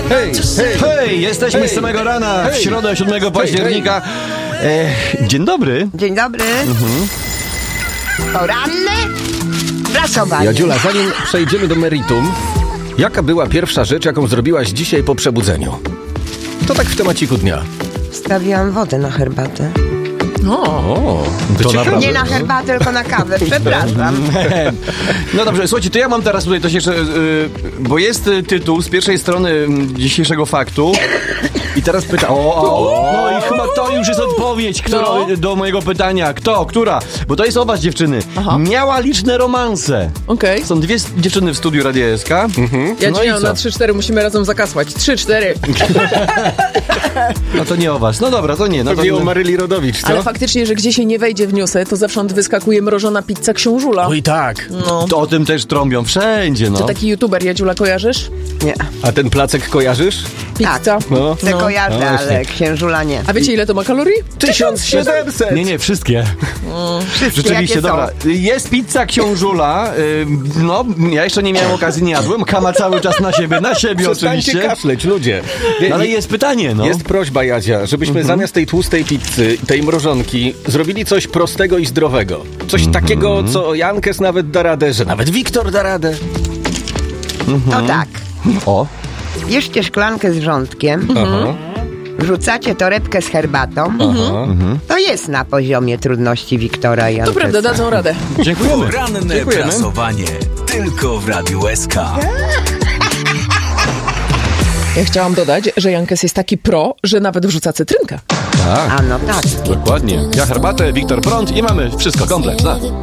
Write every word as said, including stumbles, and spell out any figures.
Hej, hej, Hej, jesteśmy hej, z samego rana, hej, w środę siódmego października. E, dzień dobry. Dzień dobry. Mhm. Poranne prasowanie. Jadziula, zanim przejdziemy do meritum, jaka była pierwsza rzecz, jaką zrobiłaś dzisiaj po przebudzeniu? To tak w temaciku dnia. Stawiłam wodę na herbatę. O, to naprawdę- Nie na herbatę, tylko na kawę. Przepraszam. No dobrze, słuchajcie, to ja mam teraz tutaj coś jeszcze, y, bo jest y, tytuł z pierwszej strony y, dzisiejszego faktu. I teraz pyta, o, o, no i chyba to już jest odpowiedź kto, do mojego pytania. Kto, która? Bo to jest o was, dziewczyny. Aha. Miała liczne romanse. Okej. Są dwie s- dziewczyny w studiu Radia S K. Ja No ci i miałam co? na trzy cztery, musimy razem zakasłać. trzy cztery. No to nie o was. No dobra, to nie. No to, Pewnie o Maryli Rodowicz, co? Ale faktycznie, że gdzie się nie wejdzie w newsy, to zewsząd wyskakuje mrożona pizza książula. Oj tak. No. to o tym też trąbią wszędzie, no. Czy taki youtuber, Jadziula, kojarzysz? Nie. A ten placek kojarzysz? Pizza. No. Te kojarzę, No właśnie. ale księżula nie. A wiecie, ile to ma kalorii? tysiąc siedemset! Nie, nie, wszystkie. Wszystkie Rzeczywiście, jakie dobra. są. Jest pizza książula. y, No, ja jeszcze nie miałem okazji, nie jadłem. Kama cały czas na siebie, na siebie Przestańcie oczywiście. kaszleć, ludzie. Wie- No, ale jest pytanie, no. Jest prośba, Jadzia, żebyśmy zamiast tej tłustej pizzy, tej mrożonki, zrobili coś prostego i zdrowego. Coś takiego, co Jankes nawet da radę, że nawet Wiktor da radę. To tak. O, Bierzcie szklankę z wrzątkiem, Aha, wrzucacie torebkę z herbatą. aha. To jest na poziomie trudności Wiktora i To Jankesa. prawda, dadzą radę. dziękujemy. Poranne Dziękujemy. prasowanie tylko w Radiu S K. Ja chciałam dodać, że Jankes jest taki pro, że nawet wrzuca cytrynkę. Tak, A no tak. dokładnie. Ja herbatę, Wiktor prąd i mamy wszystko, komplet. Tak.